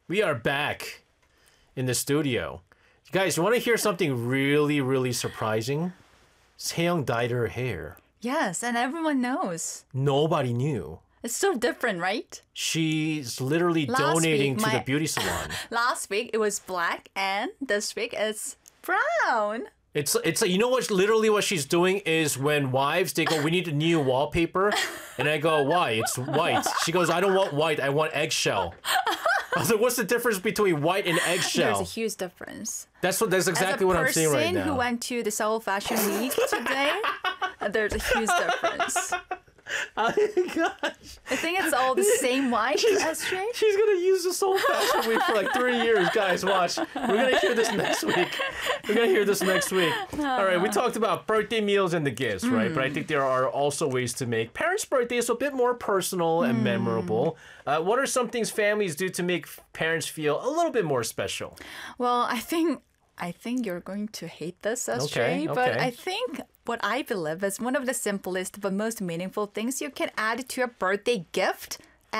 We are back in the studio. You guys, you want to hear something really, really surprising? Seyoung dyed her hair. Yes, and everyone knows. Nobody knew. It's so different, right? She's literally Last donating week, to the my- beauty salon. Last week it was black, and this week it's brown. It's you know what? Literally, what she's doing is when wives they go, we need a new wallpaper, and I go, why? It's white. She goes, I don't want white. I want eggshell. I was like, what's the difference between white and There's eggshell? a huge difference. That's exactly what I'm seeing right As a person who now. went to the Seoul Fashion Week today, there's a huge difference. Oh my gosh. I think it's all the same white, SJ. She's gonna use the Seoul Fashion Week for like 3 years, guys. Watch. We're gonna hear this next week. All right, we talked about birthday meals and the gifts, right? But I think there are also ways to make parents' birthdays a bit more personal and memorable. What are some things families do to make parents feel a little bit more special? Well, I think you're going to hate this, SJ, Okay, but okay. I think what I believe is one of the simplest but most meaningful things you can add to a birthday gift.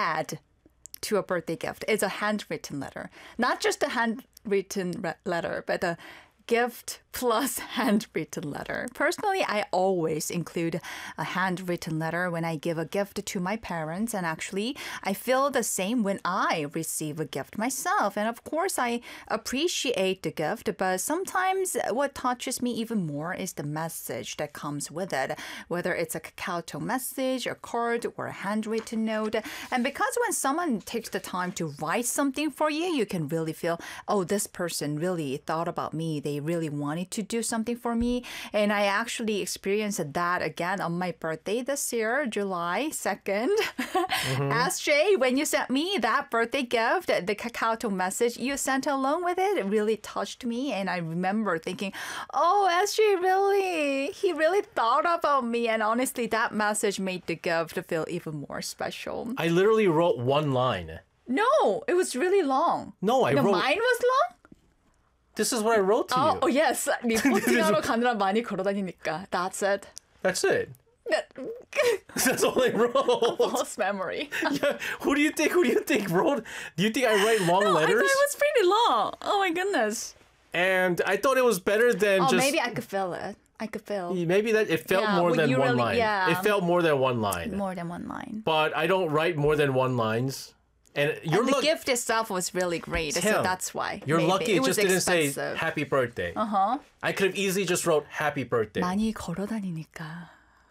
Is a handwritten letter. Not just a handwritten letter, but a gift plus handwritten letter. Personally, I always include a handwritten letter when I give a gift to my parents, and actually I feel the same when I receive a gift myself. And of course, I appreciate the gift, but sometimes what touches me even more is the message that comes with it, whether it's a KakaoTalk message, a card, or a handwritten note. And because when someone takes the time to write something for you, you can really feel, oh, this person really thought about me. They really wanted to do something for me. And I actually experienced that again on my birthday this year, July 2nd. SJ, when you sent me that birthday gift, the KakaoTalk message you sent along with it, it really touched me. And I remember thinking, oh, SJ, he really thought about me. And honestly, that message made the gift feel even more special. I literally wrote one line. No, it was really long. No, I wrote. Mine was long? This is what I wrote to you. Oh, yes. 리포팅하러 가느라 많이 걸어다니니까. That's it. That's it. That's all I wrote. False memory. Yeah, who do you think wrote? Do you think I write long I thought letters? it was pretty long. Oh my goodness. And I thought it was better than Oh, just. maybe I could feel it. Maybe that it felt Yeah, more well, than you one really- line. yeah. It felt more than one line. More than one line. But I don't write more than one lines. And you're And the lucky. gift itself was really great, so that's why. You're maybe. lucky it was just didn't say expensive. happy birthday. I could have easily just wrote happy birthday. 많이 걸어다니니까.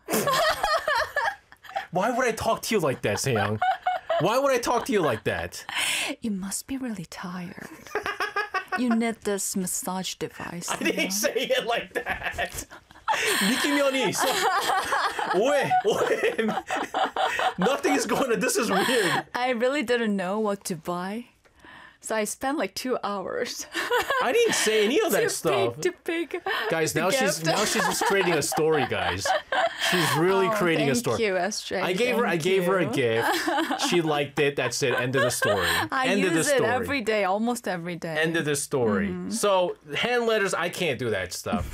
Why would I talk to you like that, Seyoung? Why would I talk to you like that? You must be really tired. You need this massage device. I didn't say it like that. 느낌이 있어. 오해. Nothing is going on. This is weird. I really didn't know what to buy. So I spent like 2 hours. I didn't say any of that stuff. To pick. Guys, the now she's gift. just creating a story, guys. She's really creating a story. Thank you, SJ. I gave her a gift. She liked it. That's it. End of the story. I End of the use it story. every day, almost every day. End of the story. So hand letters, I can't do that stuff.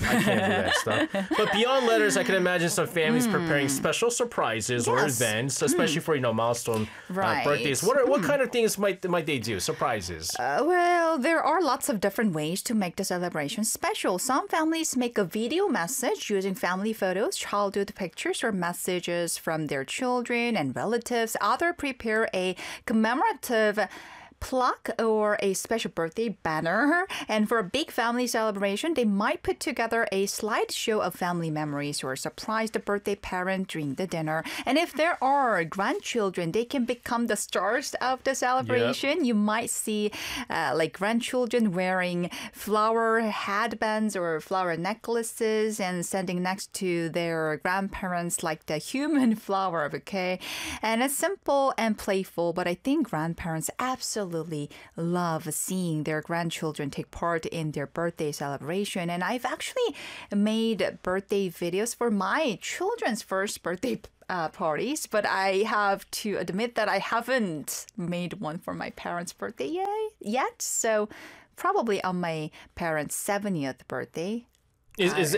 But beyond letters, I can imagine some families preparing special surprises or Yes. events, especially for milestone Right. birthdays. What kind of things might they do? Surprises. Well, there are lots of different ways to make the celebration special. Some families make a video message using family photos, childhood pictures, or messages from their children and relatives. Others prepare a commemorative plaque or a special birthday banner. And for a big family celebration, they might put together a slideshow of family memories or surprise the birthday parent during the dinner. And if there are grandchildren, they can become the stars of the celebration. You might see like grandchildren wearing flower headbands or flower necklaces and standing next to their grandparents like the human flower bouquet. And it's simple and playful, but I think grandparents absolutely love seeing their grandchildren take part in their birthday celebration. And I've actually made birthday videos for my children's first birthday parties, but I have to admit that I haven't made one for my parents' birthday yet. So probably on my parents' 70th birthday. Is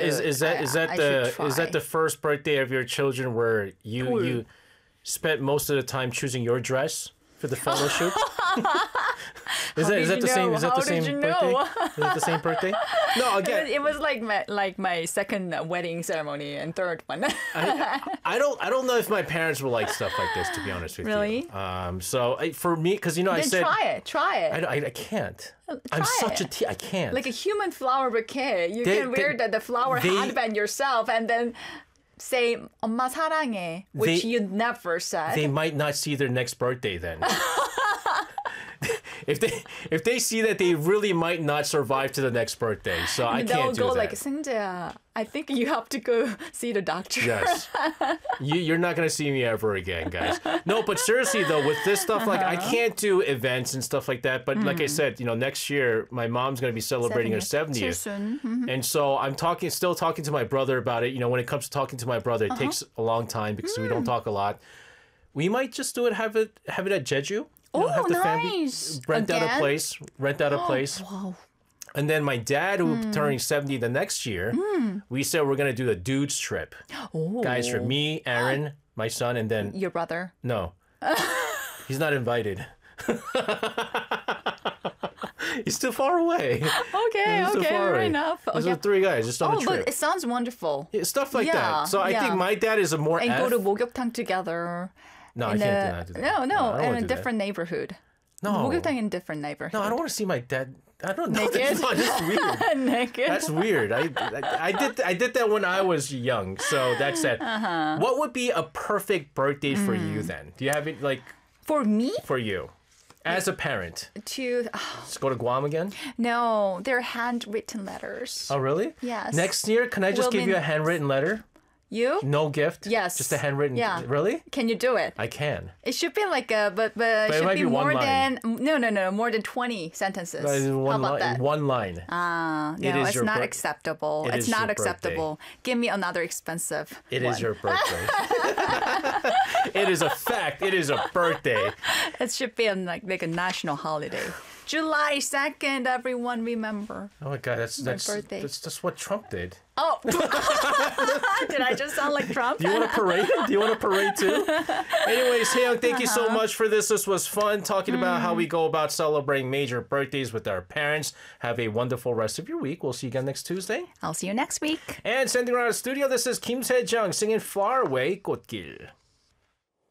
that the first birthday of your children where you spent most of the time choosing your dress for the photo shoot? Is did that you the same? know? Is that How the same did you birthday? know? Is that the same birthday? No, again, It was like my second wedding ceremony and third one. I don't know if my parents will like stuff like this. To be honest with Really? you. So for me, because I Then said try it. I can't. I'm Try such it. I can't. Like a human flower bouquet. You They- can wear the flower they- headband yourself and then say 엄마 사랑해, which They- you never said. they might not see their next birthday then. If they see that, they really might not survive to the next birthday. So I They'll can't do go that. like, 승재야, I think you have to go see the doctor. Yes. You're not going to see me ever again, guys. No, but seriously, though, with this stuff, like, I can't do events and stuff like that. But like I said, next year, my mom's going to be celebrating her 70th. soon. And so I'm still talking to my brother about it. When it comes to talking to my brother, it takes a long time because we don't talk a lot. We might just do it, have it at Jeju. Have the family Nice. rent out Again? a place. Wow. And then my dad, who turning 70 the next year, we said we're gonna do the dudes trip. Guys, for me, Aaron, my son, and then Your brother. no, he's not invited. He's too far away. Okay, He's too okay, far fair away. enough. Those Okay. are 3 guys just on Oh, a but trip. it sounds wonderful. Yeah, stuff like Yeah, that. So I yeah. think my dad is a more And F. go to 목욕탕 together. No, I in can't do that. No, I don't in wanna a do that. different neighborhood. No. 목욕탕 in different neighborhood. No, I don't want to see my dad. I don't know. Naked? That's not just weird. Naked. That's weird. I did that when I was young. So that's that. What would be a perfect birthday for you then? Do you have it like For me for you as a parent? to Let's go to Guam again. no, they're handwritten letters. Oh really? Yes. Next year, can I just Will give you a mean- handwritten letter? You? No gift. Yes. Just a handwritten. Yeah. Really? Can you do it? I can. It should be like a, but it it should might be be one more line. than more than 20 sentences. How One about line. that? One line. No, It is it's your not bir- acceptable. It It's is not your acceptable. Give me another expensive. It one. is your birthday. It is a fact. It is a birthday. It should be like a national holiday. July 2nd, everyone remember. Oh my God, that's birthday. that's what Trump did. Oh, did I just sound like Trump? Do you want a parade? Do you want a parade too? Anyways, Haeyoung, thank you so much for this. This was fun talking about how we go about celebrating major birthdays with our parents. Have a wonderful rest of your week. We'll see you again next Tuesday. I'll see you next week. And sending around the studio, this is Kim Se-jung singing Far Away, 꽃길.